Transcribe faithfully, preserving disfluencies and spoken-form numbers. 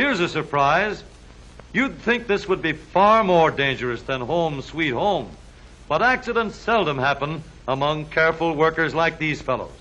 Here's a surprise. You'd think this would be far more dangerous than home sweet home. But accidents seldom happen among careful workers like these fellows.